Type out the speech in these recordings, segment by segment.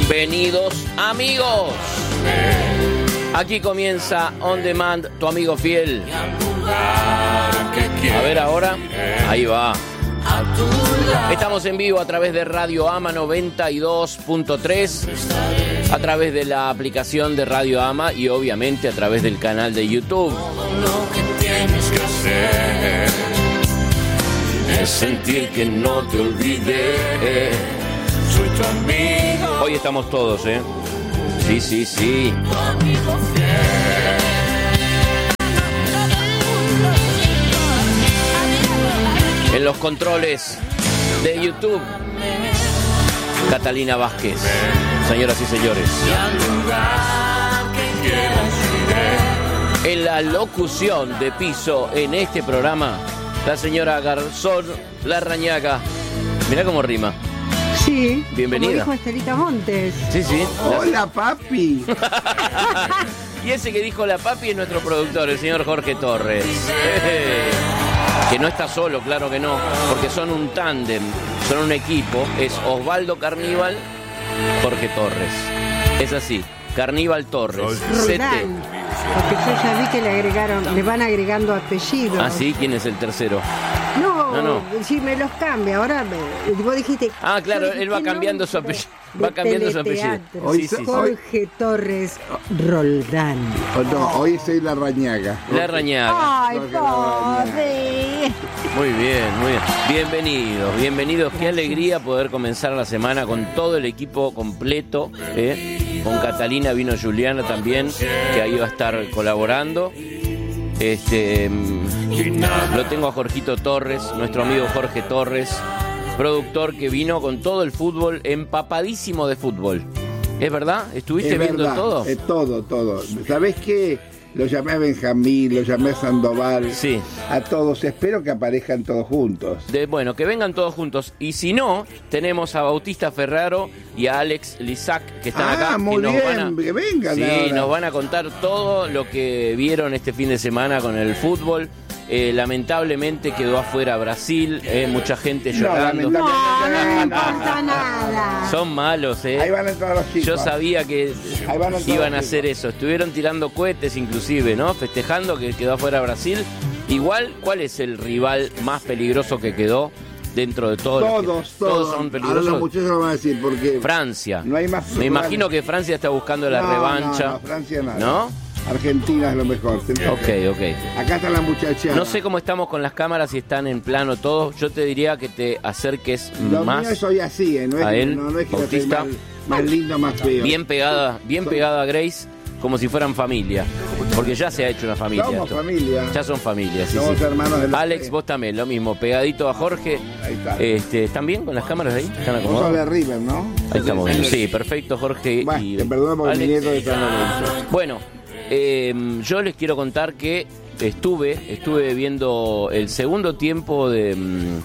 Bienvenidos, amigos. Aquí comienza On Demand, tu amigo fiel. A ver ahora, ahí va. Estamos en vivo a través de Radio Ama 92.3, a través de la aplicación de Radio Ama y obviamente a través del canal de YouTube. Lo que tienes que hacer es sentir que no te olvidé. Soy tu amigo. Hoy estamos todos, ¿eh? Sí. Tu amigo fiel. En los controles de YouTube, Catalina Vázquez. Señoras y señores. En la locución de piso en este programa, la señora Garzón Larrañaga. Mirá cómo rima. Sí, bienvenida. Como dijo Estelita Montes. Sí. Hola, papi. Y ese que dijo la papi es nuestro productor, el señor Jorge Torres. Que no está solo, claro que no, porque son un tándem, son un equipo. Es Osvaldo Carníbal, Jorge Torres. Es así, Carníbal Torres. Roldán, porque yo ya vi que le van agregando apellidos. Ah, sí, ¿quién es el tercero? No, sí, me los cambia. Ahora vos dijiste. Ah, claro, él va cambiando su apellido. Va cambiando su apellido. Hoy Sí. Jorge Torres Roldán. No, hoy soy Larrañaga. Larrañaga. Ay, pobre. Muy bien. Bienvenidos. Qué alegría poder comenzar la semana con todo el equipo completo, ¿eh? Con Catalina, vino Juliana también, que ahí va a estar colaborando. Lo tengo a Jorgito Torres, nuestro amigo Jorge Torres, productor que vino con todo el fútbol, empapadísimo de fútbol. ¿Es verdad? ¿Estuviste viendo todo? Todo. ¿Sabés qué? Lo llamé a Benjamín, lo llamé a Sandoval. Sí. A todos. Espero que aparezcan todos juntos. Bueno, que vengan todos juntos. Y si no, tenemos a Bautista Ferraro y a Alex Lizac, que están acá. Muy bien, que vengan. Sí, ahora. nos van a contar todo lo que vieron este fin de semana con el fútbol. Lamentablemente quedó afuera Brasil, mucha gente llorando. No me importa nada. Son malos, Ahí van a entrar los chicos. Yo sabía que Ahí van a entrar iban a los hacer chicos. eso. Estuvieron tirando cohetes inclusive, ¿no? Festejando que quedó afuera Brasil. Igual, ¿cuál es el rival más peligroso que quedó dentro de todos? Todos son peligrosos. Ahora los muchachos lo van a decir porque Francia. no hay más. Me imagino que Francia está buscando la revancha. No, Francia nada. ¿No? Argentina es lo mejor. Ok. Acá está la muchacha. No sé cómo estamos con las cámaras, si están en plano todos. Yo te diría que te acerques Lo más mío soy así, no es a que, él, no es que Bautista. soy más lindo, más feo. Bien pegada a Grace, como si fueran familia. Porque ya se ha hecho una familia. Somos esto. familia. Ya son familias. Sí, Somos hermanos de los Alex, tres. vos también, lo mismo. Pegadito a Jorge. Ahí está. ¿Están bien con las cámaras ahí? ¿Están Vos sos acomodados? de River, ¿no? Ahí estamos bien. Sí, perfecto, Jorge. Bueno, y te perdono por mi Alex. nieto de San Lorenzo. Bueno, yo les quiero contar que estuve viendo el segundo tiempo del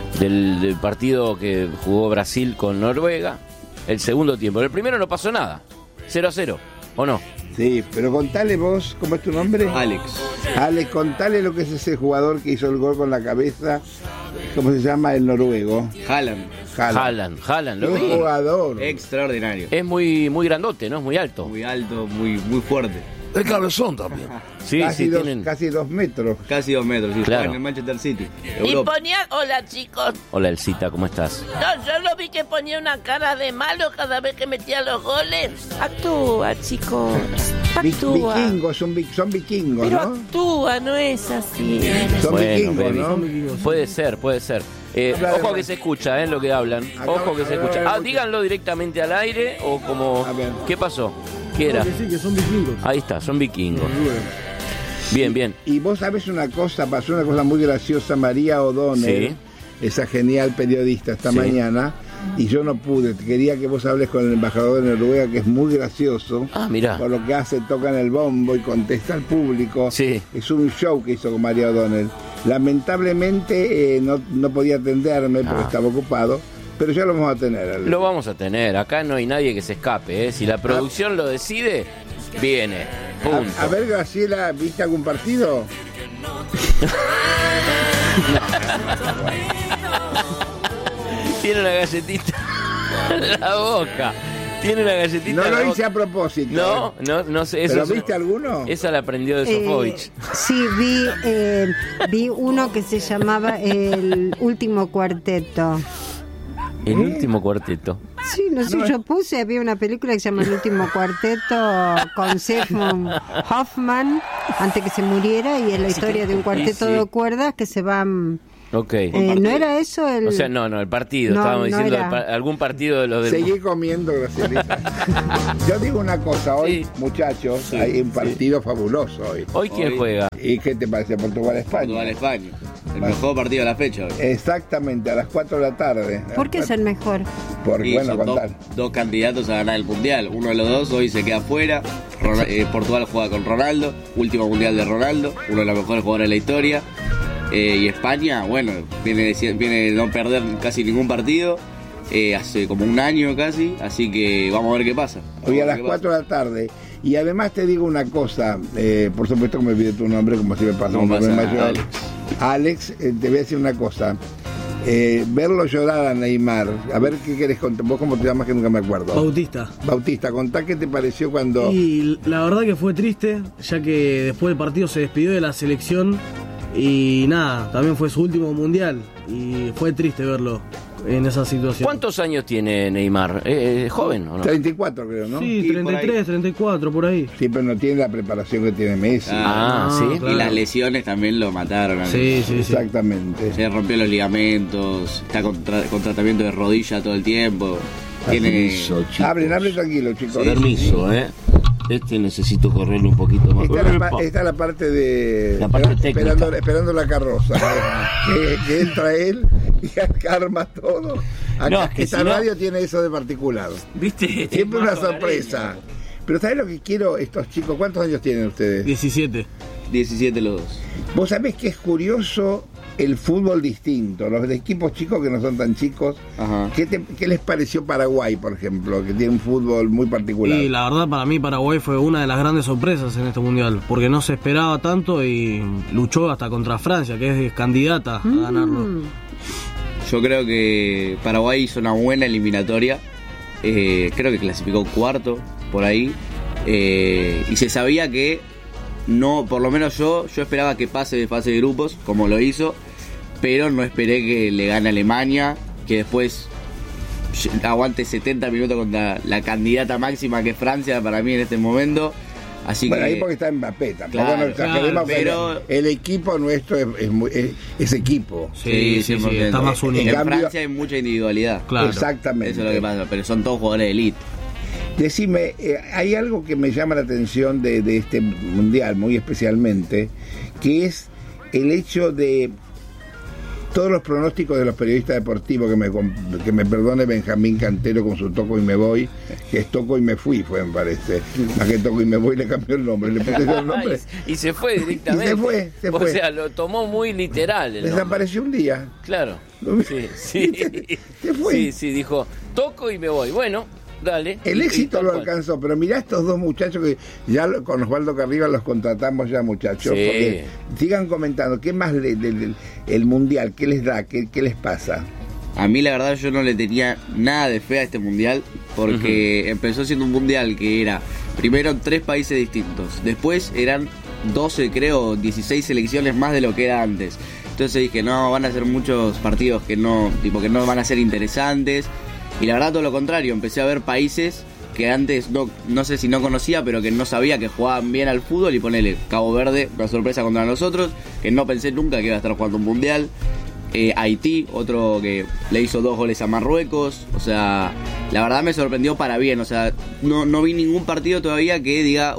partido que jugó Brasil con Noruega. El segundo tiempo. El primero no pasó nada. 0-0, ¿o no? Sí, pero contale vos, ¿cómo es tu nombre? Alex. Alex, contale lo que es ese jugador que hizo el gol con la cabeza. ¿Cómo se llama? El noruego. Haaland. Haaland, lo Qué vi. jugador. Extraordinario. Es muy grandote, ¿no? Es muy alto. Muy alto, muy fuerte. El cabezón también. Sí, casi tienen. 2 metros. Casi 2 metros. Sí, Claro. juega en el Manchester City. Y Europa. ponía, hola chicos, Hola, Elcita, ¿cómo estás? no, yo lo vi que ponía una cara de malo cada vez que metía los goles. Actúa, chicos, actúa. Vikingos, son vikingos, Pero ¿no? actúa, no es así. Son vikingos, baby. ¿no? Puede ser. Habla de Ojo que más. se escucha, lo que hablan. Ojo que se escucha. Acá- Díganlo directamente al aire o como... A ver. ¿Qué pasó? ¿Qué era? Sí, que son vikingos. Ahí está, son vikingos. Bien. Y vos sabés una cosa, pasó una cosa muy graciosa. María O'Donnell, Sí. esa genial periodista esta Sí. mañana, y yo no pude. Quería que vos hables con el embajador de Noruega, que es muy gracioso. Ah, mirá. Por lo que hace, tocan el bombo y contesta al público. Sí. Es un show que hizo con María O'Donnell. Lamentablemente no podía atenderme porque estaba ocupado, pero ya lo vamos a tener. Lo vamos a tener. Acá no hay nadie que se escape, ¿eh? Si la producción lo decide, viene. Punto. A ver, Graciela, ¿viste algún partido? Tiene una galletita en la boca. Tiene una galletita. No en la lo hice boca. a propósito. No sé. ¿Pero viste alguno? Esa la aprendió de Sofovich. Sí, vi uno que se llamaba El Último Cuarteto. El último cuarteto. Sí, no sé, yo puse, había una película que se llama El Último Cuarteto con Sigmund Hoffman antes que se muriera, y es la historia de un cuarteto de cuerdas que se van... Ok. ¿No era eso el...? O sea, no, el partido. No, Estábamos no diciendo era. algún partido de los del... Seguí comiendo, Gracielita. Yo digo una cosa, hoy, Sí. muchachos, hay un partido fabuloso hoy. ¿Hoy quién Hoy- juega? ¿Y qué te parece? Portugal-España. Portugal-España. El mejor partido de la fecha hoy. Exactamente, a las 4 de la tarde. ¿Por qué es el mejor? Porque, Y bueno, son contar. dos candidatos a ganar el mundial. Uno de los dos hoy se queda fuera. Portugal juega con Ronaldo, último mundial de Ronaldo, uno de los mejores jugadores de la historia. Y España, bueno, viene de no perder casi ningún partido, hace como un año casi, así que vamos a ver qué pasa. Hoy a las Qué 4 de la tarde. Y además te digo una cosa, por supuesto que me olvidé tu nombre, como si me pasó No un nombre pasa mayor. nada, Alex, te voy a decir una cosa. Verlo llorar a Neymar, a ver qué querés contar. Vos cómo te llamas, que nunca me acuerdo. Bautista. Bautista, contá qué te pareció cuando... Y la verdad que fue triste, ya que después del partido se despidió de la selección y nada, también fue su último mundial y fue triste verlo en esa situación. ¿Cuántos años tiene Neymar? ¿Joven o no? 34 creo, ¿no? Sí, Y por 33, ahí. 34, por ahí. Sí, pero no tiene la preparación que tiene Messi. Ah, sí. claro. Y las lesiones también lo mataron. Sí, sí, sí. Exactamente. Se rompió los ligamentos, está con tratamiento de rodilla todo el tiempo. Tiene... Permiso, chicos. Hablen tranquilo, chicos. Permiso, Este necesito correrlo un poquito más. Esta es la parte de... La parte técnica. Esperando la carroza. que entra él y arma todo. Acá, No, es que esta si no- radio tiene eso de particular. ¿Viste? Siempre una sorpresa. Pero ¿sabés lo que quiero estos chicos? ¿Cuántos años tienen ustedes? 17. 17 los dos. Vos sabés que es curioso el fútbol distinto, los de equipos chicos que no son tan chicos. Ajá. ¿Qué les pareció Paraguay, por ejemplo, que tiene un fútbol muy particular? Y la verdad para mí Paraguay fue una de las grandes sorpresas en este mundial, porque no se esperaba tanto y luchó hasta contra Francia, que es candidata a ganarlo. Yo creo que Paraguay hizo una buena eliminatoria. Creo que clasificó cuarto por ahí. Y se sabía que no, por lo menos yo esperaba que pase de fase de grupos, como lo hizo, pero no esperé que le gane a Alemania, que después aguante 70 minutos contra la candidata máxima que es Francia para mí en este momento. Así Bueno, que ahí porque está Mbappé, tampoco Claro, nos exageremos, pero- el equipo nuestro es equipo. Sí, sí, 100%. está más unido. En cambio- Francia hay mucha individualidad. Claro. Exactamente. Eso es lo que pasa, pero son todos jugadores de elite. Decime, hay algo que me llama la atención de este mundial, muy especialmente, que es el hecho de todos los pronósticos de los periodistas deportivos, que me perdone Benjamín Cantero con su Toco y me voy, que es Toco y me fui, me parece. Más que Toco y me voy le cambió el nombre, le puse el nombre. Y se fue directamente. Y se fue. O sea, lo tomó muy literal el nombre. Desapareció un día. Claro. Sí, sí. Se fue. Sí, sí, dijo, toco y me voy. Bueno, dale. El Y- éxito y tal lo cual. alcanzó, pero mirá estos dos muchachos que ya con Osvaldo Carriba los contratamos ya, muchachos. Sí. Porque sigan comentando, ¿qué más el mundial? ¿Qué les da? ¿Qué les pasa? A mí la verdad yo no le tenía nada de fe a este mundial porque empezó siendo un mundial que era primero en 3 países distintos, después eran 12 creo, 16 selecciones más de lo que era antes. Entonces dije, no, van a ser muchos partidos que no van a ser interesantes. Y la verdad todo lo contrario, empecé a ver países que antes no sé si no conocía, pero que no sabía que jugaban bien al fútbol. Y ponele Cabo Verde, una sorpresa contra nosotros, que no pensé nunca que iba a estar jugando un mundial. Haití, otro que le hizo 2 goles a Marruecos. O sea, la verdad me sorprendió para bien. O sea, no vi ningún partido todavía que diga,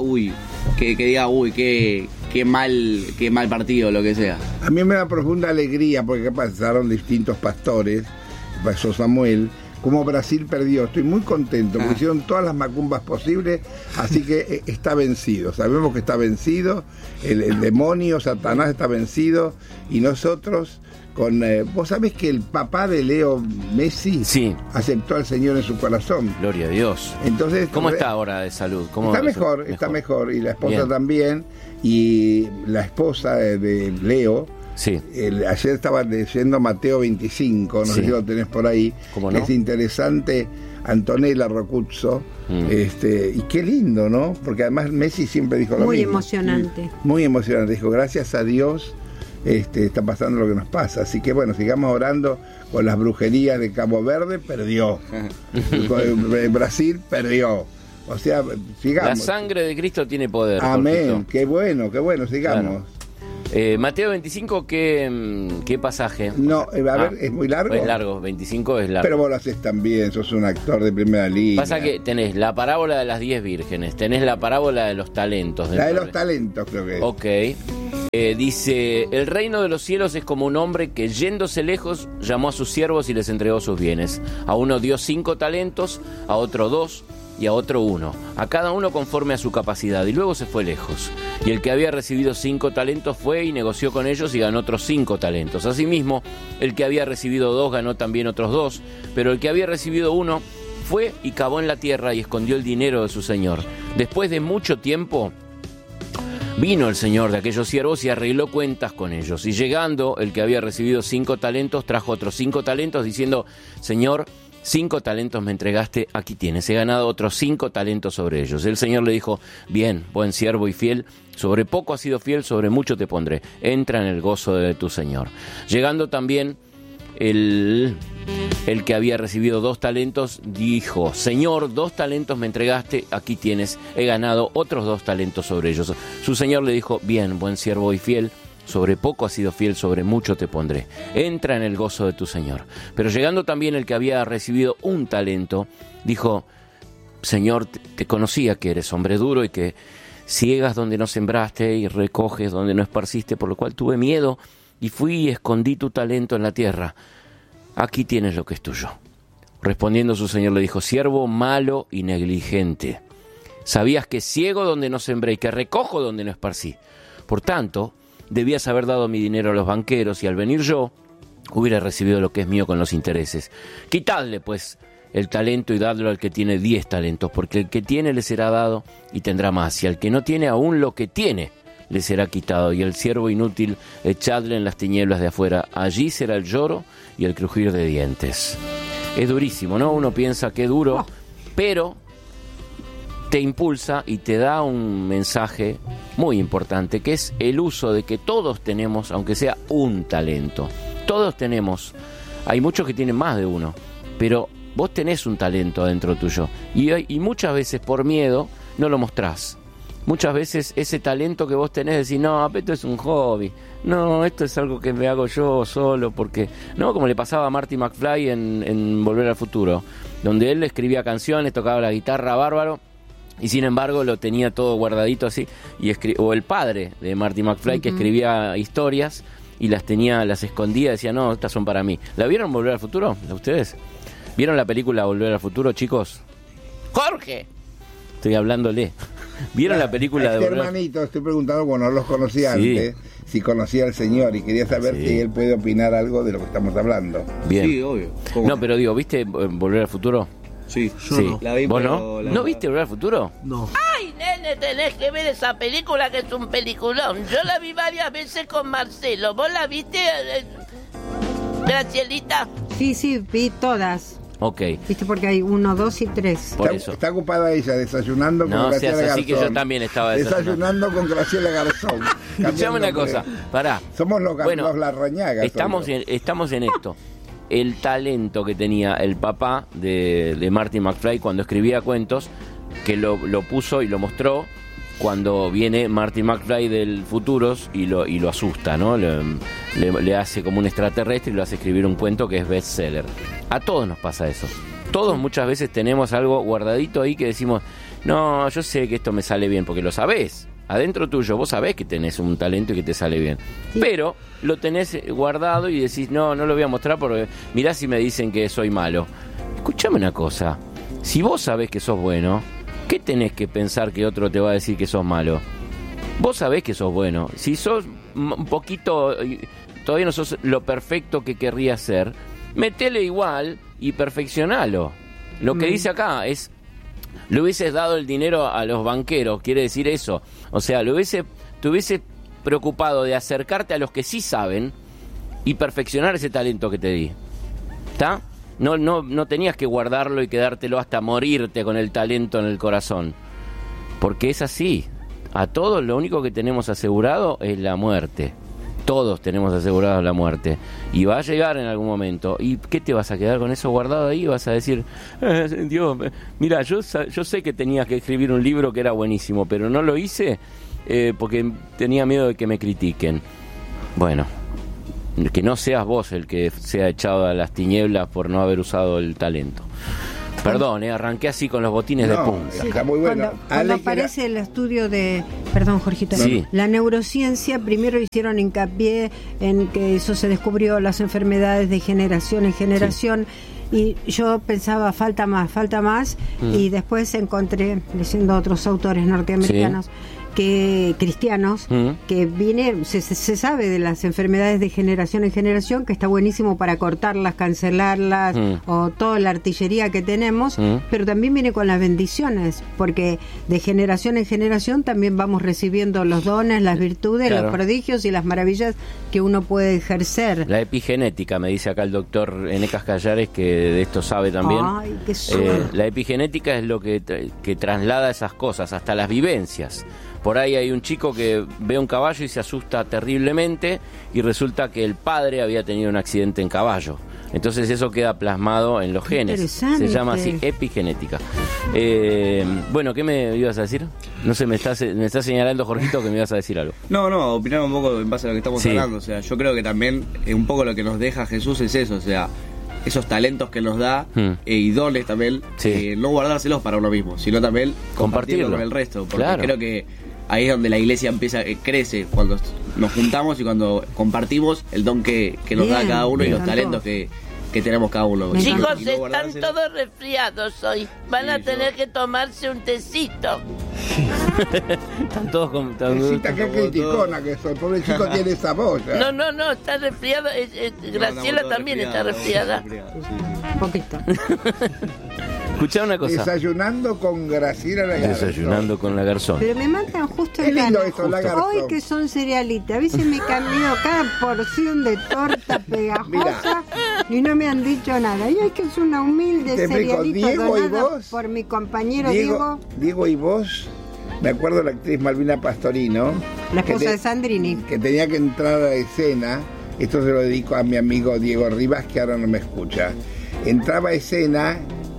qué mal partido, lo que sea. A mí me da profunda alegría porque pasaron distintos pastores, pasó Samuel, como Brasil perdió. Estoy muy contento porque hicieron todas las macumbas posibles, así que está vencido. Sabemos que está vencido, el demonio, Satanás está vencido y nosotros... vos sabés que el papá de Leo Messi Sí. aceptó al Señor en su corazón. Gloria a Dios. Entonces, ¿Cómo está ahora de salud? ¿Cómo está mejor, y la esposa Bien. también, y la esposa de Leo, Sí. ayer estaba leyendo Mateo 25, no Sí. sé si lo tenés por ahí, ¿Cómo no? es interesante, Antonella Rocuzzo, y qué lindo, ¿no? Porque además Messi siempre dijo lo Muy mismo. emocionante. Muy emocionante, dijo, gracias a Dios está pasando lo que nos pasa, así que bueno, sigamos orando con las brujerías de Cabo Verde, perdió. Brasil perdió. O sea, sigamos. La sangre de Cristo tiene poder. Amén, Jorgito. qué bueno, sigamos. Mateo 25, ¿qué pasaje? No, a ver, ¿es muy largo? Es largo, 25 es largo. Pero vos lo haces también, sos un actor de primera línea. Pasa que tenés la parábola de las 10 vírgenes, tenés la parábola de los talentos. La de los talentos creo que es. Ok. Dice, el reino de los cielos es como un hombre que yéndose lejos llamó a sus siervos y les entregó sus bienes. A uno dio 5 talentos, a otro 2 y a otro 1, a cada uno conforme a su capacidad, y luego se fue lejos. Y el que había recibido 5 talentos fue y negoció con ellos y ganó otros 5 talentos. Asimismo, el que había recibido 2 ganó también otros 2, pero el que había recibido 1 fue y cavó en la tierra y escondió el dinero de su señor. Después de mucho tiempo vino el señor de aquellos siervos y arregló cuentas con ellos. Y llegando, el que había recibido 5 talentos trajo otros 5 talentos diciendo, Señor, 5 talentos me entregaste, aquí tienes, he ganado otros 5 talentos sobre ellos. El Señor le dijo, bien, buen siervo y fiel, sobre poco has sido fiel, sobre mucho te pondré, entra en el gozo de tu Señor. Llegando también el que había recibido 2 talentos, dijo, Señor, 2 talentos me entregaste, aquí tienes, he ganado otros 2 talentos sobre ellos. Su Señor le dijo, bien, buen siervo y fiel, sobre poco has sido fiel, sobre mucho te pondré. Entra en el gozo de tu Señor. Pero llegando también el que había recibido 1 talento, dijo, Señor, te conocía que eres hombre duro y que ciegas donde no sembraste y recoges donde no esparciste, por lo cual tuve miedo y fui y escondí tu talento en la tierra. Aquí tienes lo que es tuyo. Respondiendo su Señor le dijo, siervo malo y negligente. Sabías que ciego donde no sembré y que recojo donde no esparcí. Por tanto, debías haber dado mi dinero a los banqueros y al venir yo hubiera recibido lo que es mío con los intereses. Quitadle pues el talento y dadlo al que tiene 10 talentos, porque el que tiene le será dado y tendrá más, y al que no tiene aún lo que tiene le será quitado, y el siervo inútil echadle en las tinieblas de afuera, allí será el lloro y el crujir de dientes. Es durísimo, ¿no? Uno piensa que duro, pero te impulsa y te da un mensaje muy importante, que es el uso de que todos tenemos, aunque sea un talento. Todos tenemos, hay muchos que tienen más de uno, pero vos tenés un talento adentro tuyo y muchas veces por miedo no lo mostrás. Muchas veces ese talento que vos tenés decís, no, esto es un hobby, no, esto es algo que me hago yo solo, porque, no, como le pasaba a Marty McFly en Volver al Futuro, donde él escribía canciones, tocaba la guitarra bárbaro, y sin embargo lo tenía todo guardadito así, o el padre de Marty McFly, que escribía historias y las escondía, decía, no, estas son para mí. ¿La vieron Volver al Futuro? ¿Ustedes? ¿Vieron la película Volver al Futuro, chicos? Jorge. Estoy hablándole. ¿Vieron la película de Volver? Hermanito, estoy preguntando, bueno, no los conocía antes, si conocía al señor y quería saber si él puede opinar algo de lo que estamos hablando. Bien. Sí, obvio. No, pero digo, ¿viste Volver al Futuro? Sí, Sí. no. La vi, ¿Vos pero no? ¿No viste Volver al Futuro? No. Ay, nene, tenés que ver esa película que es un peliculón. Yo la vi varias veces con Marcelo. ¿Vos la viste, Gracielita? Sí, vi todas. Ok. Viste, porque hay 1, 2 y 3. Por Está, eso. está ocupada ella desayunando con No Graciela seas Garzón. así, que yo también estaba desayunando con Graciela Garzón. Escuchame una cosa, pará. Somos los Bueno, Larrañagas. Estamos en esto. El talento que tenía el papá de Marty McFly cuando escribía cuentos, que lo puso y lo mostró cuando viene Marty McFly del Futuros y lo asusta, ¿no? Le hace como un extraterrestre y lo hace escribir un cuento que es bestseller. A todos nos pasa eso. Todos muchas veces tenemos algo guardadito ahí que decimos, no, yo sé que esto me sale bien, porque lo sabés. Adentro tuyo, vos sabés que tenés un talento y que te sale bien. Sí. Pero lo tenés guardado y decís, no lo voy a mostrar porque mirá si me dicen que soy malo. Escuchame una cosa, si vos sabés que sos bueno, ¿qué tenés que pensar que otro te va a decir que sos malo? Vos sabés que sos bueno. Si sos un poquito, todavía no sos lo perfecto que querrías ser, metele igual y perfeccionalo. Lo que dice acá es, le hubieses dado el dinero a los banqueros, quiere decir eso. O sea, te hubiese preocupado de acercarte a los que sí saben y perfeccionar ese talento que te di. ¿Está? No tenías que guardarlo y quedártelo hasta morirte con el talento en el corazón. Porque es así. A todos lo único que tenemos asegurado es la muerte. Todos tenemos asegurado la muerte. Y va a llegar en algún momento. ¿Y qué te vas a quedar con eso guardado ahí? Vas a decir, Dios, mira, yo sé que tenía que escribir un libro que era buenísimo, pero no lo hice porque tenía miedo de que me critiquen. Bueno, que no seas vos el que sea echado a las tinieblas por no haber usado el talento. Perdón, arranqué así con los botines de punta. Está muy bueno. Cuando aparece el estudio de... Perdón, Jorgito. Sí. La neurociencia, primero hicieron hincapié en que eso se descubrió, las enfermedades de generación en generación. Sí. Y yo pensaba, falta más. Y después encontré, leyendo a otros autores norteamericanos, que cristianos, que se sabe de las enfermedades de generación en generación, que está buenísimo para cortarlas, cancelarlas, o toda la artillería que tenemos, pero también viene con las bendiciones, porque de generación en generación también vamos recibiendo los dones, las virtudes, los prodigios y las maravillas que uno puede ejercer. La epigenética, me dice acá el doctor Enecas Callares, que de esto sabe también. Ay, qué la epigenética es lo que traslada esas cosas, hasta las vivencias. Por ahí hay un chico que ve un caballo y se asusta terriblemente y resulta que el padre había tenido un accidente en caballo. Entonces eso queda plasmado en los genes. Se llama así, epigenética. Bueno, ¿qué me ibas a decir? No sé, me está señalando Jorgito que me ibas a decir algo. No, opinar un poco en base a lo que estamos hablando. O sea, yo creo que también un poco lo que nos deja Jesús es eso, o sea, esos talentos que nos da y dones también, no guardárselos para uno mismo, sino también compartirlo con el resto. Porque creo que ahí es donde la iglesia crece, cuando nos juntamos y cuando compartimos el don que nos da cada uno y los talentos que tenemos cada uno. Chicos, están todos resfriados hoy. Van a tener que tomarse un tecito. Están todos con... Qué criticona que soy. Pobre chico tiene esa voz. No, está resfriado. Graciela también está resfriada. Un poquito. Escuchá una cosa. Desayunando con Graciela la Garzón. Desayunando con la Garzón. Pero me mandan justo el lindo esto, la Garzón. Hoy que son cerealitas. A veces me he cambiado cada porción de torta pegajosa y no me han dicho nada. Y hoy que es una humilde cerealita donada por mi compañero Diego. Diego y vos, me acuerdo de la actriz Malvina Pastorino. La esposa de Sandrini. Que tenía que entrar a la escena. Esto se lo dedico a mi amigo Diego Rivas, que ahora no me escucha. Entraba a escena...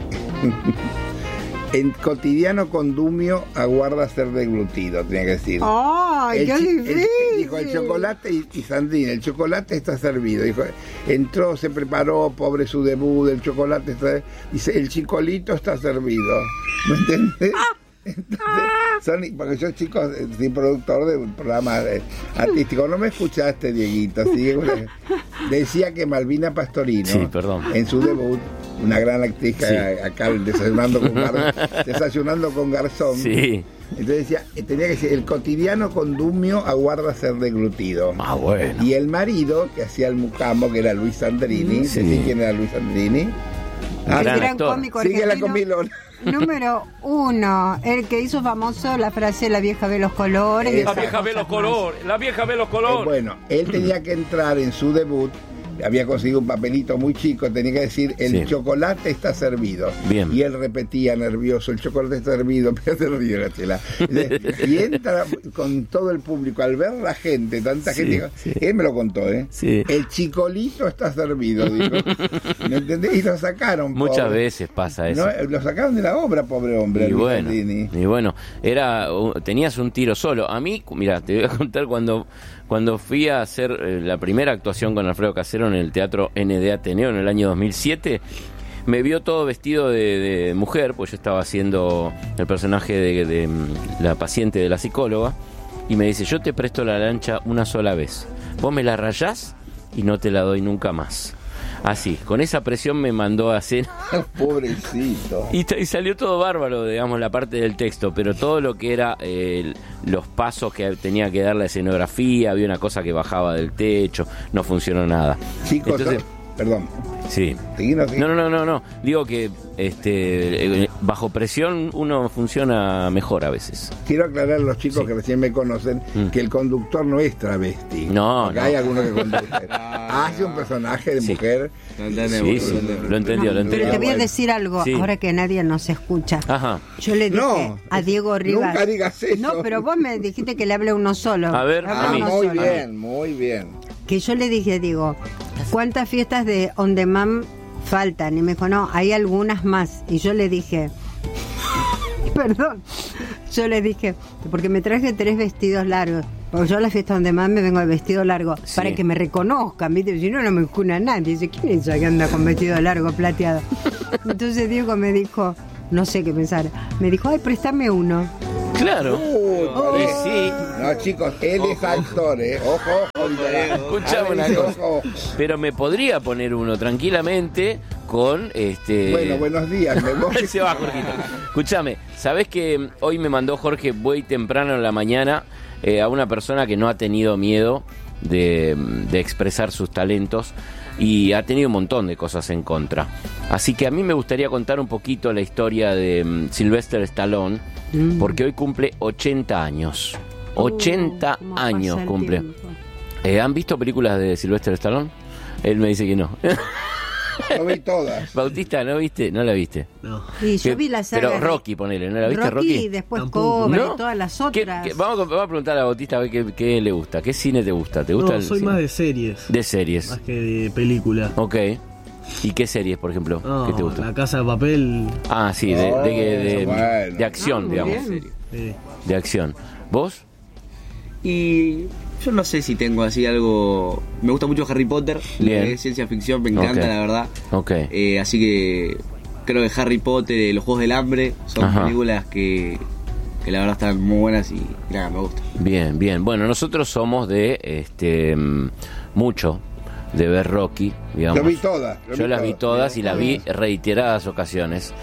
En cotidiano condumio aguarda ser deglutido, tenía que decir. ¡Ay, qué difícil! Dijo el chocolate y Sandrine, el chocolate está servido. Dijo, entró, se preparó, pobre su debut, el chocolate está... Dice, el chicolito está servido. ¿Me entendés? Entonces, porque yo, chicos, soy productor de un programa artístico. No me escuchaste, Dieguito. ¿Sí? Decía que Malvina Pastorino, en su debut, una gran actriz acá desayunando con Garzón. Sí. Entonces decía, tenía que decir, el cotidiano condumio aguarda ser deglutido. Ah, bueno. Y el marido, que hacía el mucamo, que era Luis Sandrini. ¿Sí? ¿Quién era Luis Sandrini? El gran cómico argentino. Número 1, el que hizo famoso la frase "la vieja ve los colores". La vieja ve los colores, la vieja ve los colores. Bueno, él tenía que entrar en su debut, había conseguido un papelito muy chico, tenía que decir, el chocolate está servido. Bien. Y él repetía nervioso, el chocolate está servido, pero te río, Graciela. Y entra con todo el público, al ver la gente, tanta gente, él me lo contó, el chicolito está servido, dijo. ¿Me entendés? Y lo sacaron. Muchas veces pasa eso. No, lo sacaron de la obra, pobre hombre. Y bueno, tenías un tiro solo. A mí, mira, te voy a contar cuando fui a hacer la primera actuación con Alfredo Casero en el Teatro ND Ateneo en el año 2007, me vio todo vestido de mujer, pues yo estaba haciendo el personaje de la paciente de la psicóloga, y me dice, yo te presto la lancha una sola vez, vos me la rayás y no te la doy nunca más. Así, con esa presión me mandó a hacer. Pobrecito. Y salió todo bárbaro, digamos, la parte del texto, pero todo lo que era los pasos que tenía que dar la escenografía, había una cosa que bajaba del techo, no funcionó nada. Chicos, entonces, Perdón. Sí. ¿Seguimos? No. Digo que bajo presión uno funciona mejor a veces. Quiero aclarar a los chicos que recién me conocen que el conductor no es travesti. No, Porque no. hay algunos que conducen. Hace un personaje de mujer. Sí. Lo entendió. Pero te voy a Bueno. decir algo, Sí. ahora que nadie nos escucha. Ajá. Yo le dije No, a Diego Rivas. nunca digas eso. No, pero vos me dijiste que le hable uno solo. A ver, Habla a mí. uno Muy solo. bien, muy bien. Que yo le dije, digo, ¿cuántas fiestas de On Demand faltan? Y me dijo, no, hay algunas más. Y yo le dije, perdón, yo le dije, porque me traje 3 vestidos largos. Porque yo a la fiesta On Demand me vengo de vestido largo, Sí. para que me reconozcan, ¿viste? Si no, no me cuna nadie. Dice, ¿quién es esa que anda con vestido largo plateado? Entonces Diego me dijo, no sé qué pensar, me dijo, ay, préstame uno. Claro. Vale. Sí. No, chicos, él es actor, Ojo, Nicolás. Escuchame una Ábrense cosa. los ojos. Pero me podría poner uno tranquilamente con Bueno, buenos días, me voy. Se va, Jorgito. Escúchame, ¿sabés que hoy me mandó Jorge muy temprano en la mañana a una persona que no ha tenido miedo de expresar sus talentos y ha tenido un montón de cosas en contra? Así que a mí me gustaría contar un poquito la historia de Sylvester Stallone, porque hoy cumple 80 años. 80 cómo años pasa el cumple. tiempo. ¿Han visto películas de Sylvester Stallone? Él me dice que no. Lo vi todas. Bautista, ¿no viste? ¿No la viste? No. Y yo ¿Qué? vi la saga. Pero Rocky, ponele, ¿no la viste, Rocky? Rocky? Y después Tampoco. Cobra ¿No? y todas las ¿Qué- otras. vamos a preguntar a Bautista a ver qué le gusta. ¿Qué cine te gusta? ¿Te gusta No, el soy cine? más de series. De series. Más que de películas. Ok. ¿Y qué series, por ejemplo? No, ¿Qué te gusta? La Casa de Papel. Ah, sí, de Bueno. acción, muy digamos. bien. De acción. ¿Vos? Y yo no sé si tengo así algo. Me gusta mucho Harry Potter, Bien. es ciencia ficción, me encanta, Ok. la verdad. Ok. Así que creo que Harry Potter, los Juegos del Hambre, son Ajá. películas que la verdad están muy buenas y nada, me gusta. Bien, bien. Bueno, nosotros somos de mucho de ver Rocky, digamos. Lo vi todas. Yo las vi todas y las vi reiteradas ocasiones.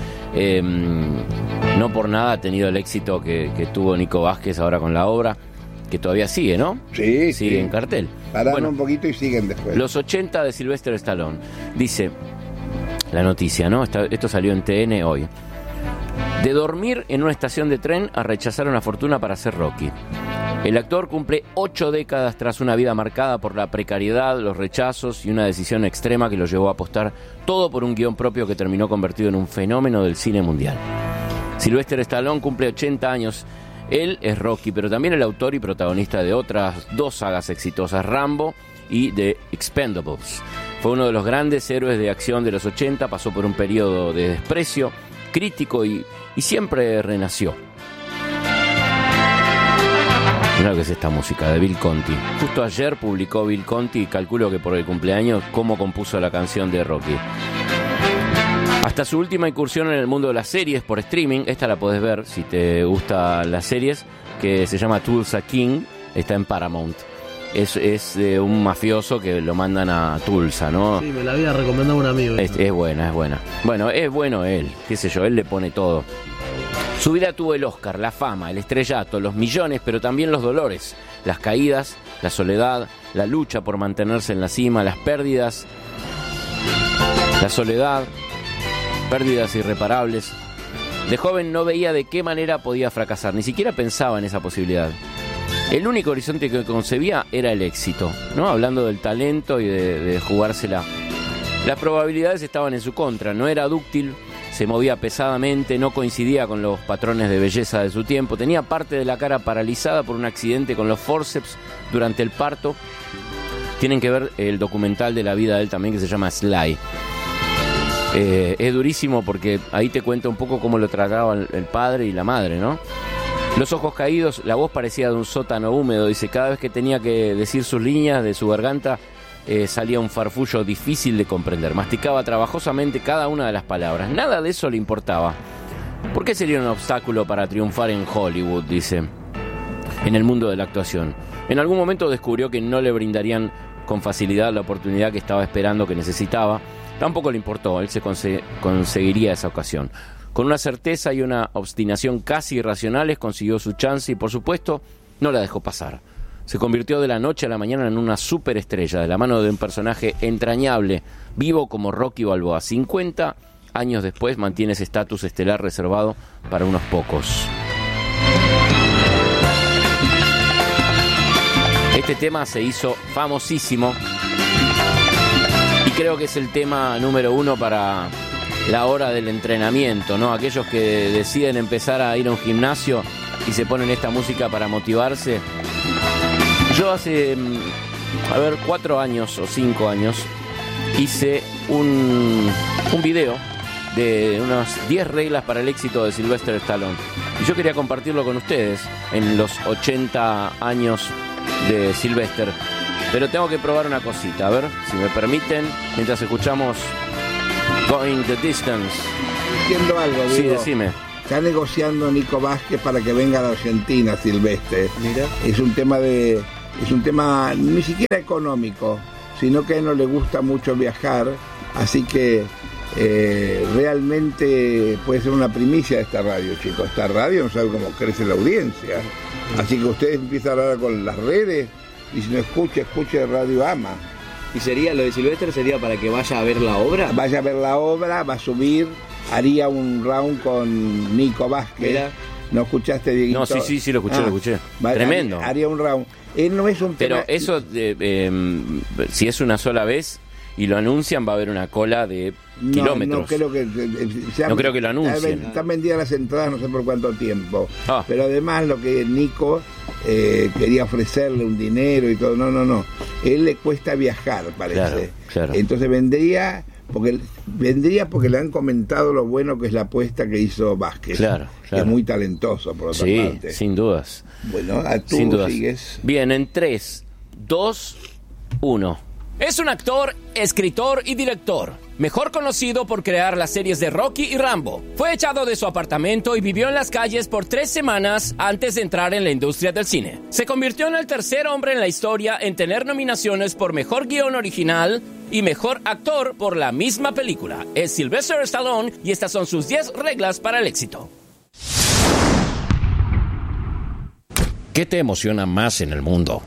No por nada ha tenido el éxito que tuvo Nico Vázquez ahora con la obra, que todavía sigue, ¿no? Sí, Sigue sí. en cartel. Pararon Bueno, un poquito y siguen después. los 80 de Sylvester Stallone. Dice la noticia, ¿no? Esto salió en TN hoy. De dormir en una estación de tren a rechazar una fortuna para hacer Rocky. El actor cumple 8 décadas tras una vida marcada por la precariedad, los rechazos y una decisión extrema que lo llevó a apostar todo por un guión propio que terminó convertido en un fenómeno del cine mundial. Sylvester Stallone cumple 80 años. Él es Rocky, pero también el autor y protagonista de otras 2 sagas exitosas, Rambo y The Expendables. Fue uno de los grandes héroes de acción de los 80, pasó por un periodo de desprecio crítico y siempre renació. Mirá lo que es esta música de Bill Conti. Justo ayer publicó Bill Conti, calculo que por el cumpleaños, cómo compuso la canción de Rocky. Hasta su última incursión en el mundo de las series por streaming, esta la podés ver si te gustan las series, que se llama Tulsa King, está en Paramount. Es de un mafioso que lo mandan a Tulsa, ¿no? Sí, me la había recomendado un amigo. Es buena, es buena. Bueno, es bueno él, qué sé yo, él le pone todo. Su vida tuvo el Oscar, la fama, el estrellato, los millones, pero también los dolores, las caídas, la soledad, la lucha por mantenerse en la cima, las pérdidas, la soledad, pérdidas irreparables. De joven no veía de qué manera podía fracasar, ni siquiera pensaba en esa posibilidad. El único horizonte que concebía era el éxito, ¿no? Hablando del talento y de jugársela. Las probabilidades estaban en su contra, no era dúctil, se movía pesadamente, no coincidía con los patrones de belleza de su tiempo, tenía parte de la cara paralizada por un accidente con los forceps durante el parto. Tienen que ver el documental de la vida de él también, que se llama Sly. Es durísimo porque ahí te cuenta un poco cómo lo trataban el padre y la madre, ¿no? Los ojos caídos, la voz parecía de un sótano húmedo, dice, cada vez que tenía que decir sus líneas de su garganta salía un farfullo difícil de comprender. Masticaba trabajosamente cada una de las palabras. Nada de eso le importaba. ¿Por qué sería un obstáculo para triunfar en Hollywood?, dice, en el mundo de la actuación. En algún momento descubrió que no le brindarían con facilidad la oportunidad que estaba esperando, que necesitaba. Tampoco le importó, él se conseguiría esa ocasión. Con una certeza y una obstinación casi irracionales consiguió su chance y, por supuesto, no la dejó pasar. se convirtió de la noche a la mañana en una superestrella, de la mano de un personaje entrañable, vivo como Rocky Balboa. 50 años después mantiene ese estatus estelar reservado para unos pocos. Este tema se hizo famosísimo y creo que es el tema número 1 para la hora del entrenamiento, ¿no? Aquellos que deciden empezar a ir a un gimnasio y se ponen esta música para motivarse. Yo hace, 4 años o 5 años hice un video de unas 10 reglas para el éxito de Sylvester Stallone. Y yo quería compartirlo con ustedes en los 80 años de Sylvester. Pero tengo que probar una cosita, a ver, si me permiten, mientras escuchamos Going the Distance. Diciendo algo, digo. Sí, decime. Está negociando Nico Vázquez para que venga a la Argentina, Sylvester. Mira. Es un tema ni siquiera económico, sino que a él no le gusta mucho viajar, así que realmente puede ser una primicia de esta radio, chicos. Esta radio no sabe cómo crece la audiencia. Así que ustedes empiezan a hablar con las redes y si no escuche Radio Ama. ¿Y sería lo de Sylvester sería para que vaya a ver la obra? Vaya a ver la obra, va a subir, haría un round con Nico Vázquez. Mira. ¿No escuchaste, Dieguito? No, sí, lo escuché. Tremendo. Haría un round. Él no es un tema... Pero eso, si es una sola vez y lo anuncian, va a haber una cola de kilómetros. No creo que... No creo que lo anuncien. Están vendidas las entradas no sé por cuánto tiempo. Ah. Pero además lo que Nico quería ofrecerle un dinero y todo, no. Él le cuesta viajar, parece. Claro. Entonces vendría porque le han comentado lo bueno que es la apuesta que hizo Vázquez. Claro. Que es muy talentoso, por otra parte. Sí, sin dudas. Bueno, tú Sin dudas. sigues. Bien, en 3, 2, 1. Es un actor, escritor y director, mejor conocido por crear las series de Rocky y Rambo. Fue echado de su apartamento y vivió en las calles por 3 semanas antes de entrar en la industria del cine. Se convirtió en el tercer hombre en la historia en tener nominaciones por Mejor Guión Original y Mejor Actor por la misma película. Es Sylvester Stallone y estas son sus 10 reglas para el éxito. ¿Qué te emociona más en el mundo?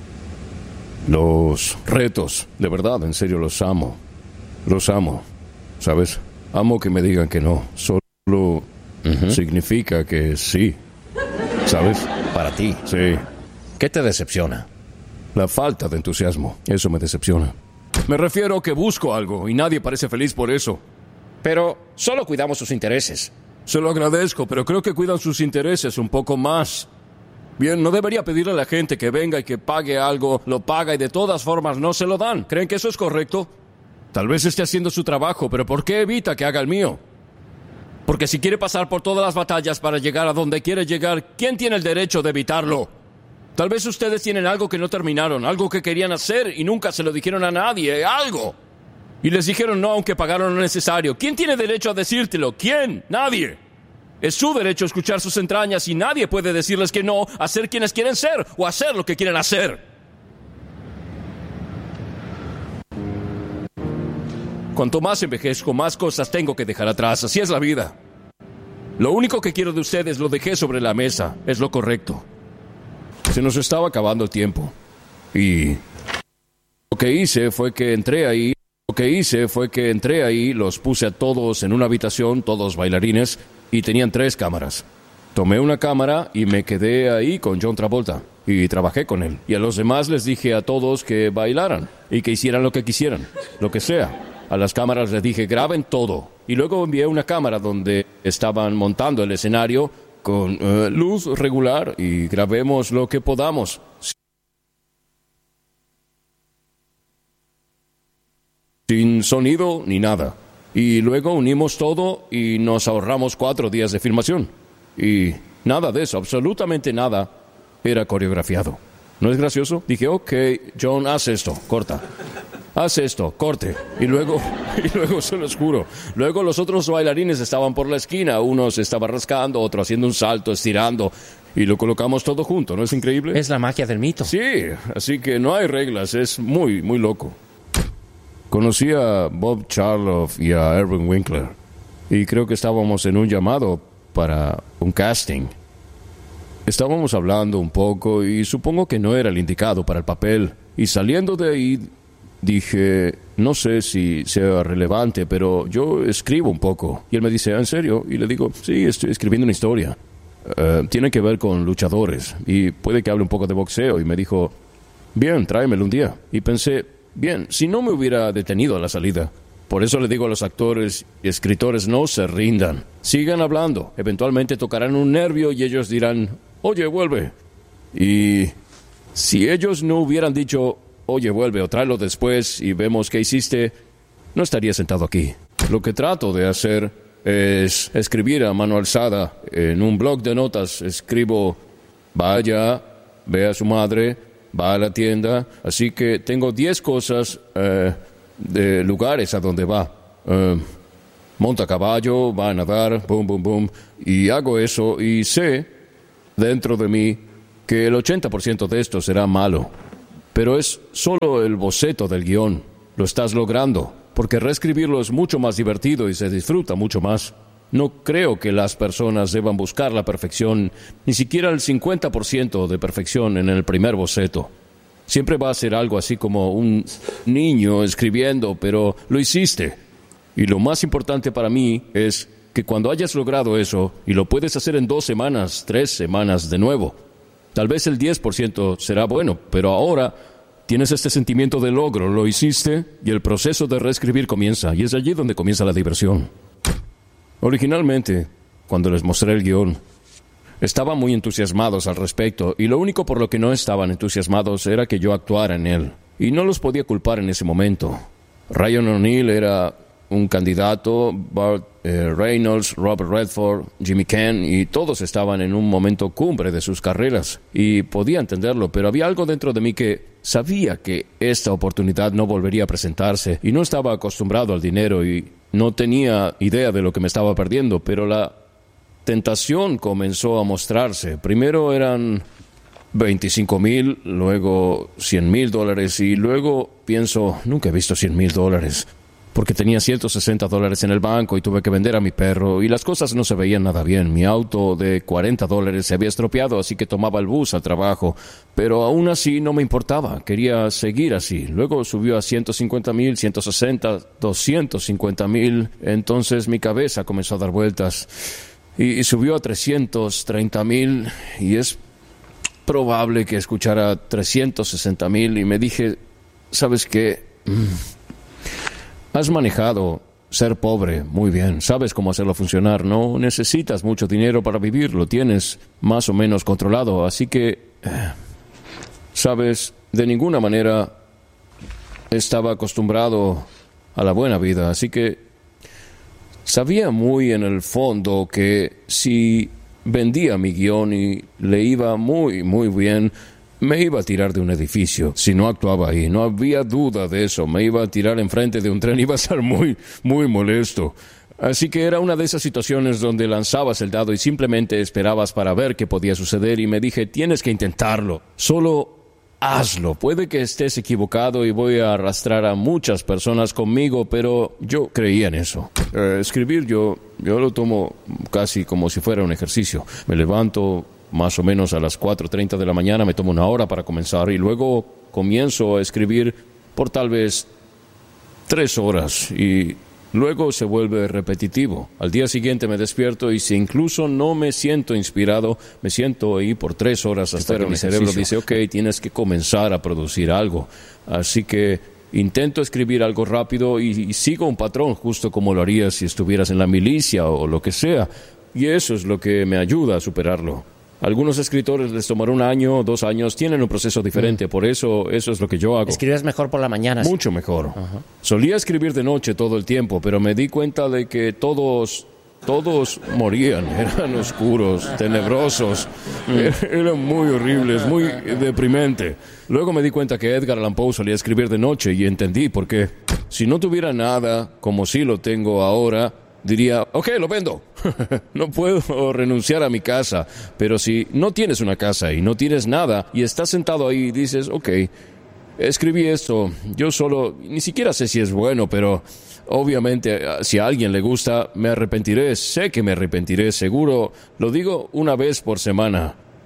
Los retos, de verdad, en serio, los amo. Los amo, ¿sabes? Amo que me digan que no. Solo significa que sí, ¿sabes? Para ti. Sí. ¿Qué te decepciona? La falta de entusiasmo, eso me decepciona. Me refiero a que busco algo y nadie parece feliz por eso. Pero solo cuidamos sus intereses. Se lo agradezco, pero creo que cuidan sus intereses un poco más. Bien, no debería pedirle a la gente que venga y que pague algo, lo paga y de todas formas no se lo dan. ¿Creen que eso es correcto? Tal vez esté haciendo su trabajo, pero ¿por qué evita que haga el mío? Porque si quiere pasar por todas las batallas para llegar a donde quiere llegar, ¿quién tiene el derecho de evitarlo? Tal vez ustedes tienen algo que no terminaron, algo que querían hacer y nunca se lo dijeron a nadie, algo. Y les dijeron no aunque pagaron lo necesario. ¿Quién tiene derecho a decírtelo? ¿Quién? Nadie. Es su derecho a escuchar sus entrañas y nadie puede decirles que no a ser quienes quieren ser o hacer lo que quieren hacer. Cuanto más envejezco, más cosas tengo que dejar atrás. Así es la vida. Lo único que quiero de ustedes lo dejé sobre la mesa. Es lo correcto. Se nos estaba acabando el tiempo. Y lo que hice fue que entré ahí, los puse a todos en una habitación, todos bailarines, y tenían 3 cámaras. Tomé una cámara y me quedé ahí con John Travolta. Y trabajé con él. Y a los demás les dije a todos que bailaran y que hicieran lo que quisieran, lo que sea. A las cámaras les dije, graben todo. Y luego envié una cámara donde estaban montando el escenario con luz regular y grabemos lo que podamos. Sin sonido ni nada. Y luego unimos todo y nos ahorramos 4 días de filmación. Y nada de eso, absolutamente nada, era coreografiado. ¿No es gracioso? Dije, ok, John, haz esto, corta. Haz esto, corte. Y luego, se los juro, luego los otros bailarines estaban por la esquina. Uno se estaba rascando, otro haciendo un salto, estirando. Y lo colocamos todo junto, ¿no es increíble? Es la magia del mito. Sí, así que no hay reglas, es muy, muy loco. Conocí a Bob Charloff y a Erwin Winkler. Y creo que estábamos en un llamado para un casting. estábamos hablando un poco y supongo que no era el indicado para el papel. Y saliendo de ahí dije, no sé si sea relevante, pero yo escribo un poco. Y él me dice, ¿en serio? Y le digo, sí, estoy escribiendo una historia. Tiene que ver con luchadores y puede que hable un poco de boxeo. Y me dijo, bien, tráemelo un día. Y pensé, bien, si no me hubiera detenido a la salida. Por eso le digo a los actores y escritores, no se rindan. Sigan hablando. Eventualmente tocarán un nervio y ellos dirán, oye, vuelve. Y si ellos no hubieran dicho, oye, vuelve o tráelo después y vemos qué hiciste, no estaría sentado aquí. Lo que trato de hacer es escribir a mano alzada. En un blog de notas escribo, vaya, ve a su madre, va a la tienda. Así que tengo 10 cosas de lugares a donde va. Monta a caballo, va a nadar, boom, boom, boom. Y hago eso y sé dentro de mí que el 80% de esto será malo. Pero es solo el boceto del guión. Lo estás logrando, porque reescribirlo es mucho más divertido y se disfruta mucho más. No creo que las personas deban buscar la perfección, ni siquiera el 50% de perfección en el primer boceto. Siempre va a ser algo así como un niño escribiendo, pero lo hiciste. Y lo más importante para mí es que cuando hayas logrado eso, y lo puedes hacer en 2 semanas, 3 semanas de nuevo, tal vez el 10% será bueno, pero ahora tienes este sentimiento de logro, lo hiciste y el proceso de reescribir comienza, y es allí donde comienza la diversión. Originalmente, cuando les mostré el guión, estaban muy entusiasmados al respecto, y lo único por lo que no estaban entusiasmados era que yo actuara en él, y no los podía culpar en ese momento. Ryan O'Neal era un candidato, Burt Reynolds, Robert Redford, Jimmy Caan, y todos estaban en un momento cumbre de sus carreras, y podía entenderlo, pero había algo dentro de mí que sabía que esta oportunidad no volvería a presentarse, y no estaba acostumbrado al dinero, y no tenía idea de lo que me estaba perdiendo, pero la tentación comenzó a mostrarse. Primero eran $25,000, luego $100,000, y luego pienso, nunca he visto $100,000, porque tenía $160 en el banco y tuve que vender a mi perro, y las cosas no se veían nada bien. Mi auto de $40 se había estropeado, así que tomaba el bus al trabajo, pero aún así no me importaba, quería seguir así. Luego subió a $150,000, $160,000, $250,000, entonces mi cabeza comenzó a dar vueltas, y subió a $330,000, y es probable que escuchara $360,000, y me dije, ¿sabes qué? Has manejado ser pobre muy bien, sabes cómo hacerlo funcionar, no necesitas mucho dinero para vivir, lo tienes más o menos controlado, así que, sabes, de ninguna manera estaba acostumbrado a la buena vida, así que sabía muy en el fondo que si vendía mi guión y le iba muy, muy bien, me iba a tirar de un edificio. Si no actuaba ahí, no había duda de eso. Me iba a tirar enfrente de un tren, iba a estar muy, muy molesto. Así que era una de esas situaciones donde lanzabas el dado y simplemente esperabas para ver qué podía suceder, y me dije, tienes que intentarlo. Solo hazlo. Puede que estés equivocado y voy a arrastrar a muchas personas conmigo, pero yo creía en eso. Escribir yo lo tomo casi como si fuera un ejercicio. Me levanto más o menos a las 4:30 de la mañana, me tomo 1 hora para comenzar y luego comienzo a escribir por tal vez 3 horas y luego se vuelve repetitivo. Al día siguiente me despierto y si incluso no me siento inspirado, me siento ahí por 3 horas hasta que mi cerebro dice, ok, tienes que comenzar a producir algo. Así que intento escribir algo rápido y sigo un patrón justo como lo harías si estuvieras en la milicia o lo que sea. Y eso es lo que me ayuda a superarlo. Algunos escritores les tomará 1 año o 2 años, tienen un proceso diferente, por eso es lo que yo hago. ¿Escribes mejor por la mañana? Mucho mejor. Solía escribir de noche todo el tiempo, pero me di cuenta de que todos morían, eran oscuros, tenebrosos, eran muy horribles, muy deprimente. Luego me di cuenta que Edgar Allan Poe solía escribir de noche y entendí por qué. Si no tuviera nada, como sí lo tengo ahora, diría, ok, lo vendo. No puedo renunciar a mi casa. Pero si no tienes una casa y no tienes nada y estás sentado ahí y dices, ok, escribí esto, yo solo, ni siquiera sé si es bueno, pero obviamente si a alguien le gusta, me arrepentiré, sé que me arrepentiré, seguro, lo digo 1 vez por semana.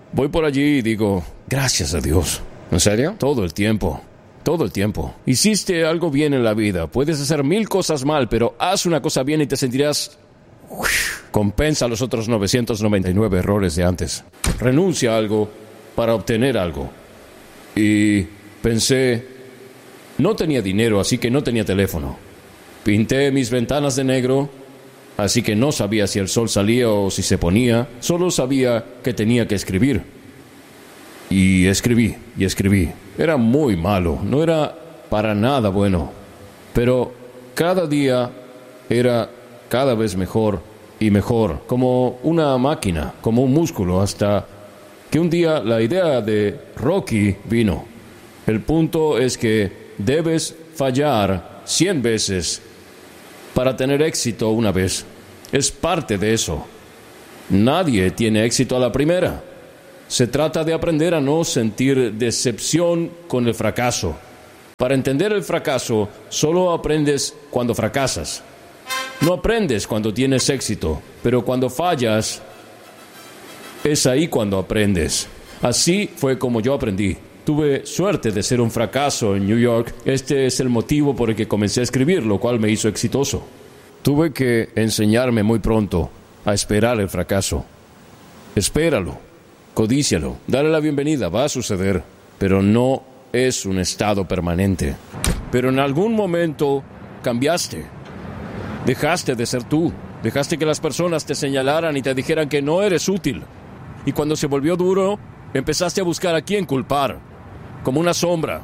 voy por allí y digo, gracias a Dios. ¿En serio? Todo el tiempo. Hiciste algo bien en la vida. Puedes hacer 1000 cosas mal, pero haz una cosa bien y te sentirás... Compensa los otros 999 errores de antes. Renuncia a algo para obtener algo. Y pensé, no tenía dinero, así que no tenía teléfono. Pinté mis ventanas de negro, así que no sabía si el sol salía o si se ponía. Solo sabía que tenía que escribir. Y escribí. Era muy malo, no era para nada bueno. Pero cada día era cada vez mejor y mejor, como una máquina, como un músculo, hasta que un día la idea de Rocky vino. El punto es que debes fallar 100 veces para tener éxito una vez. Es parte de eso. Nadie tiene éxito a la primera. Se trata de aprender a no sentir decepción con el fracaso. Para entender el fracaso, solo aprendes cuando fracasas. No aprendes cuando tienes éxito, pero cuando fallas, es ahí cuando aprendes. Así fue como yo aprendí. Tuve suerte de ser un fracaso en New York. Este es el motivo por el que comencé a escribir, lo cual me hizo exitoso. Tuve que enseñarme muy pronto a esperar el fracaso. Espéralo, codícialo, dale la bienvenida, va a suceder, pero no es un estado permanente. Pero en algún momento cambiaste. Dejaste de ser tú. Dejaste que las personas te señalaran y te dijeran que no eres útil. Y cuando se volvió duro, empezaste a buscar a quién culpar, como una sombra.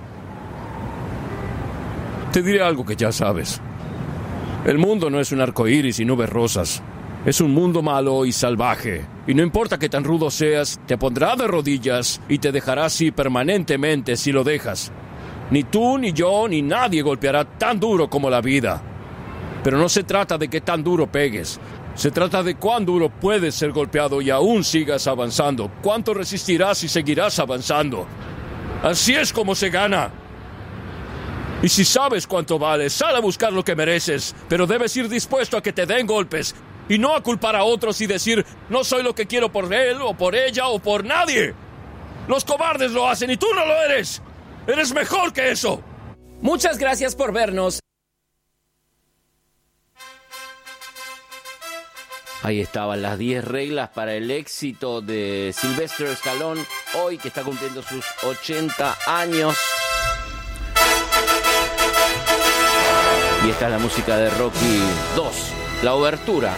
Te diré algo que ya sabes. El mundo no es un arcoíris y nubes rosas. Es un mundo malo y salvaje. Y no importa qué tan rudo seas, te pondrá de rodillas y te dejará así permanentemente si lo dejas. Ni tú, ni yo, ni nadie golpeará tan duro como la vida. Pero no se trata de qué tan duro pegues. Se trata de cuán duro puedes ser golpeado y aún sigas avanzando. Cuánto resistirás y seguirás avanzando. Así es como se gana. Y si sabes cuánto vales, sal a buscar lo que mereces. Pero debes ir dispuesto a que te den golpes. Y no a culpar a otros y decir, no soy lo que quiero por él, o por ella, o por nadie. Los cobardes lo hacen y tú no lo eres. Eres mejor que eso. Muchas gracias por vernos. Ahí estaban las 10 reglas para el éxito de Sylvester Stallone, hoy que está cumpliendo sus 80 años. Y esta es la música de Rocky 2, la obertura.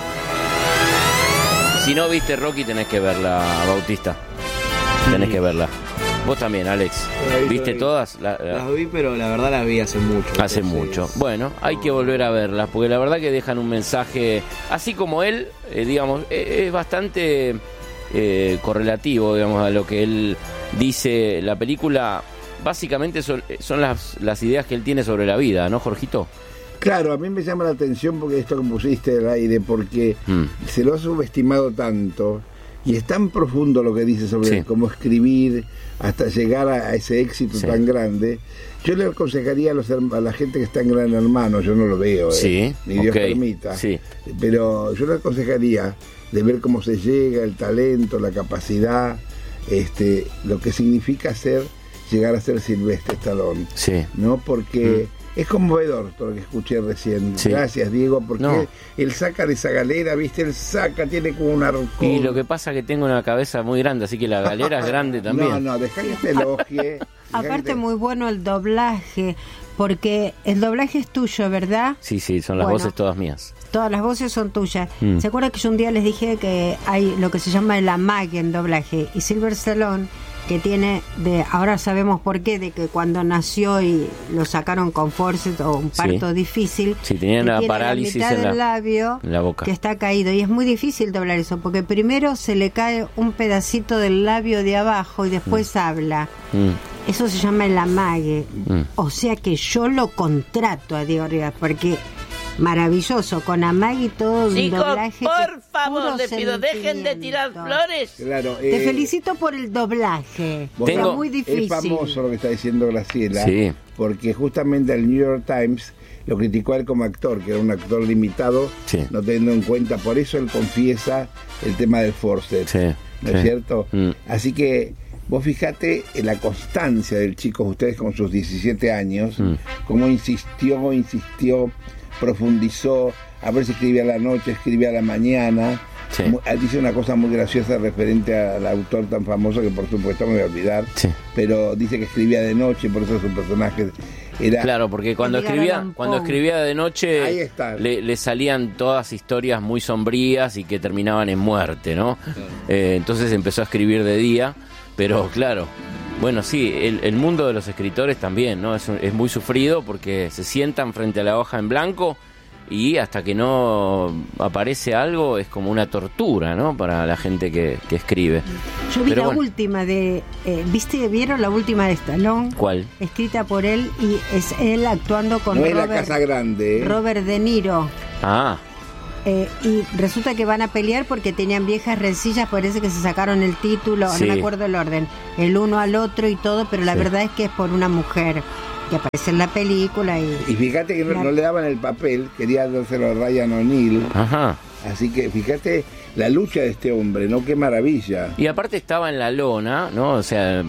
Si no viste Rocky, tenés que verla, Bautista. Tenés que verla. Vos también, Alex. ¿Viste todas? Las vi, pero la verdad las vi hace mucho. Hace mucho. Bueno, hay que volver a verlas, porque la verdad que dejan un mensaje, así como él, digamos, es bastante correlativo, digamos, a lo que él dice. La película, básicamente, son las ideas que él tiene sobre la vida, ¿no, Jorgito? Claro, a mí me llama la atención porque esto que pusiste al aire, porque se lo ha subestimado tanto. Y es tan profundo lo que dice sobre cómo escribir hasta llegar a ese éxito tan grande. Yo le aconsejaría a la gente que está en Gran Hermano, yo no lo veo, ni Dios permita, pero yo le aconsejaría de ver cómo se llega, el talento, la capacidad, lo que significa llegar a ser Sylvester Stallone, ¿no? Porque es conmovedor todo lo que escuché recién. Gracias, Diego, porque él saca de esa galera, ¿viste? Él tiene como un arco. Y lo que pasa es que tengo una cabeza muy grande, así que la galera es grande también. No, dejá que te elogie. Aparte, muy bueno el doblaje, porque el doblaje es tuyo, ¿verdad? Sí, son las voces todas mías. Todas las voces son tuyas. ¿Se acuerdan que yo un día les dije que hay lo que se llama el amague en doblaje? Y Sylvester Stallone, que tiene ahora sabemos por qué, de que cuando nació y lo sacaron con forceps o un parto difícil, tenía una parálisis la mitad del labio en la boca, que está caído, y es muy difícil doblar eso, porque primero se le cae un pedacito del labio de abajo y después habla. Eso se llama el amague. O sea que yo lo contrato a Diego Rivas, porque maravilloso, con amague y todo. Chicos, un doblaje, por favor, les pido, dejen de tirar flores. Claro, te felicito por el doblaje. Es muy difícil. Es famoso lo que está diciendo Graciela, porque justamente el New York Times lo criticó a él como actor, que era un actor limitado, no teniendo en cuenta, por eso él confiesa el tema del forceps. ¿no es cierto? Así que vos fijate en la constancia del chico, ustedes con sus 17 años, cómo insistió, profundizó, a ver si escribía a la noche, escribía a la mañana. Sí. Dice una cosa muy graciosa referente al autor tan famoso que por supuesto me voy a olvidar, pero dice que escribía de noche, por eso su personaje era... Claro, porque cuando escribía de noche ahí está. Le salían todas historias muy sombrías y que terminaban en muerte, ¿no? Entonces empezó a escribir de día, pero claro, bueno, sí, el mundo de los escritores también, ¿no? Es muy sufrido porque se sientan frente a la hoja en blanco y hasta que no aparece algo es como una tortura, ¿no? Para la gente que escribe. Yo vi Pero la bueno. última de... ¿Vieron la última de Stallone? ¿Cuál? Escrita por él y es él actuando con No es La Casa Grande, ¿eh? Robert De Niro. Ah, Y resulta que van a pelear porque tenían viejas rencillas, parece que se sacaron el título, Sí. no me acuerdo el orden, el uno al otro y todo, pero la verdad es que es por una mujer que aparece en la película y fíjate que no le daban el papel, quería dárselo a Ryan O'Neal. ajá. Así que fíjate la lucha de este hombre, ¿no? Qué maravilla. Y aparte estaba en la lona, ¿no? O sea,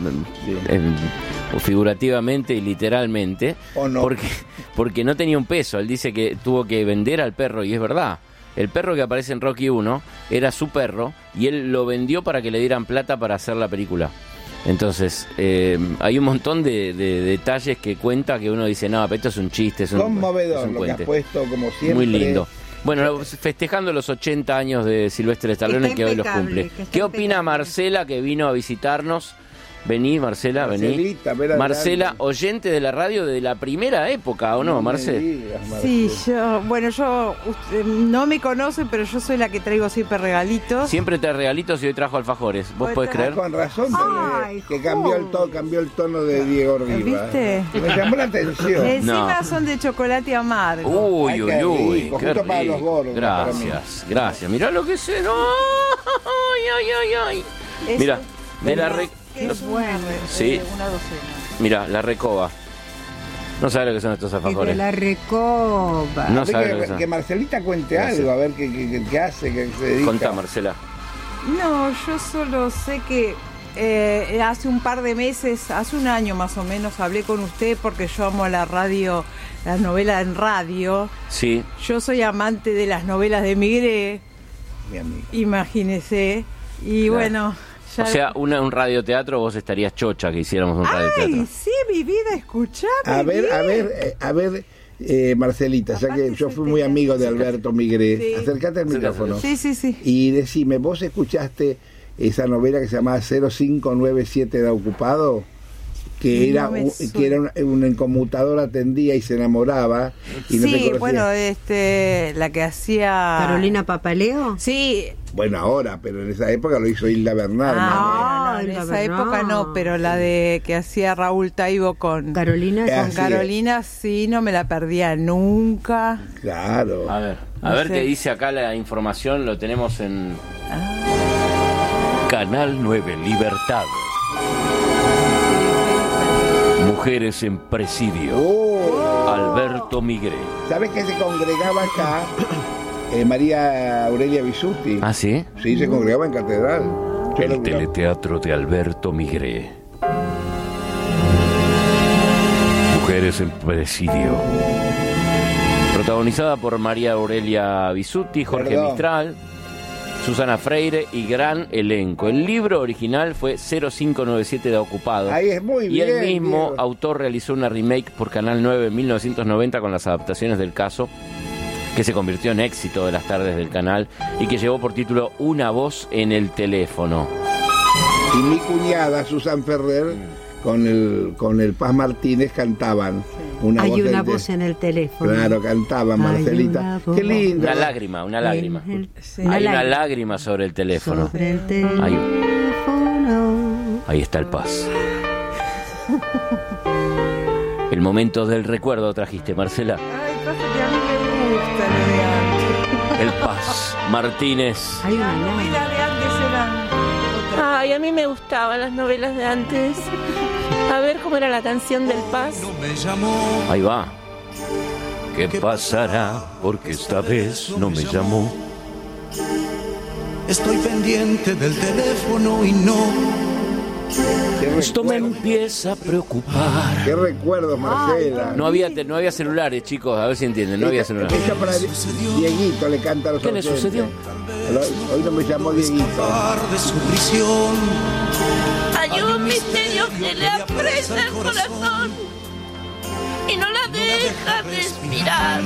figurativamente y literalmente, ¿O no? porque no tenía un peso. Él dice que tuvo que vender al perro, y es verdad. El perro que aparece en Rocky 1 era su perro, y él lo vendió para que le dieran plata para hacer la película. Entonces, hay un montón de detalles que cuenta que uno dice, no, pero esto es un chiste, es un Conmovedor lo que cuente. has puesto, como siempre. Muy lindo. Bueno, festejando los 80 años de Silvestre Stallone, Está que hoy los impecable, cumple. que está ¿Qué opina impecable. Marcela, que vino a visitarnos? Vení, Marcela, vení. Marcelita, ven Marcela, adelante. oyente de la radio de la primera época, ¿o no, me Marcela? digas, Sí, Marcela. usted no me conoce, pero yo soy la que traigo siempre regalitos. Siempre trae regalitos y hoy trajo alfajores. ¿Vos Hoy podés trajo- creer? Con razón, Ay, que cambió el tono de Diego Rivas. ¿Viste? Me llamó la atención. Encima No. son de chocolate amargo. Uy, Ay, uy, qué uy, rico, qué justo para los rico. gordos, para Gracias, gracias. Mirá lo que se... ¡No! ¡Ay, ay, ay, ay! Es- Mira, de la que es una, Sí. una docena. Mira, la recoba. No sabe lo que son estos de alfajores. la recoba. No A ver sabe lo que que son. Marcelita cuente Gracias. algo, a ver qué hace, qué se dedica. Contá, Marcela. No, yo solo sé que hace un par de meses, hace un año más o menos, hablé con usted porque yo amo la radio, las novelas en radio. Sí. Yo soy amante de las novelas de Migré, Mi amigo. imagínese. Y Claro. bueno, ya... O sea, un radioteatro, vos estarías chocha que hiciéramos un ¡Ay, radioteatro. sí, mi vida, escuchame A ver, bien! Marcelita, ya que Aparte yo se fui te- muy amigo de Alberto Migré, Sí. acércate al micrófono. Sí, sí, sí. Y decime, ¿vos escuchaste esa novela que se llamaba 0597 da ocupado? Que era, No me que era un conmutador, atendía y se enamoraba y no se Sí, conocía. bueno, la que hacía... Carolina Papaleo. Sí. Bueno, ahora, pero en esa época lo hizo Hilda Bernal. ¿no? Ah, Ay, bueno, no, en la esa verdad. época no, pero la de que hacía Raúl Taibo con Carolina. Ah, con sí. Carolina, sí, no me la perdía nunca. Claro. A ver No sé. qué dice acá la información, lo tenemos en Canal 9, Libertad. Mujeres en presidio. Oh, Alberto Migré. ¿Sabes que se congregaba acá María Aurelia Bisutti? ¿Ah, sí? Sí, se congregaba en catedral. Yo El lo- teleteatro de Alberto Migré. Mujeres en presidio. Protagonizada por María Aurelia Bisutti, Jorge Perdón. Mistral, Susana Freire y gran elenco. El libro original fue 0597 de Ocupado. Ahí es muy Y bien. el mismo Diego. autor realizó una remake por Canal 9 en 1990 con las adaptaciones del caso, que se convirtió en éxito de las tardes del canal y que llevó por título Una voz en el teléfono. Y mi cuñada, Susan Ferrer, con el Paz Martínez cantaban. Una Hay voz una del- voz en el teléfono. Claro, cantaban, Hay Marcelita. una voz. Qué lindo. Una lágrima, una lágrima. Sí. Hay una lágrima sobre el teléfono. Sobre el teléfono. Ahí está el Paz. El momento del recuerdo trajiste, Marcela. Ay, pasa que a mí me gusta lo de antes. El Paz Martínez. Hay una Las lágrima. novelas de antes eran otras. Ay, a mí me gustaban las novelas de antes. A ver cómo era la canción del Paz. Ahí va. ¿Qué pasará? Porque esta vez no me llamó. Estoy pendiente del teléfono y no. Esto me empieza a preocupar. Qué recuerdos, Marcela. No había celulares, chicos, a ver si entienden, no había celulares. Ella para Dieguito le canta a los ¿Qué le oyentes. sucedió? Hoy no me llamó Dieguito. De su prisión. Hay un misterio que le apresa el corazón y no la deja respirar.